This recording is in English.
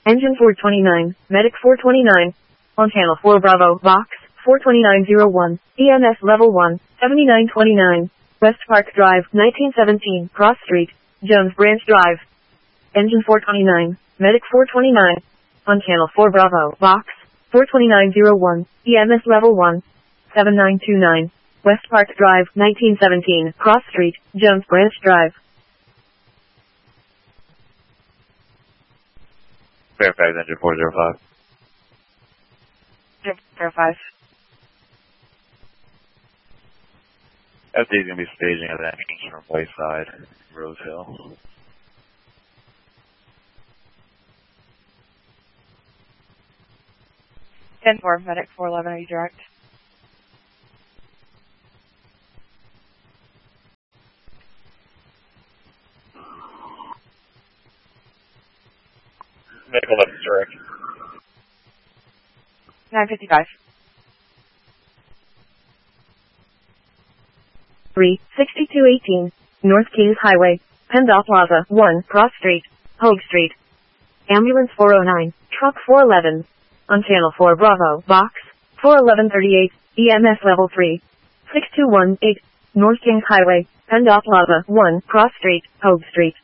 Engine 429, Medic 429. On channel 4 Bravo, Box 42901, EMS level 1, 7929. West Park Drive, 1917, Cross Street, Jones Branch Drive. Engine 429, Medic 429. On channel 4 Bravo, Box 42901, EMS level 1, 7929. West Park Drive, 1917, Cross Street, Jones Branch Drive. Fairfax Engine 405. Fairfax. FD is going to be staging at the entrance from Wayside, Rose Hill. Medic 411, are you direct? Medic 11 direct. 955. 36218, North Kings Highway, Pendal Plaza, 1, Cross Street, Hogue Street. Ambulance 409, Truck 411. On channel 4 Bravo, Box 41138, EMS level 3. 6218, North Kings Highway, Pendal Plaza, 1, Cross Street, Hogue Street.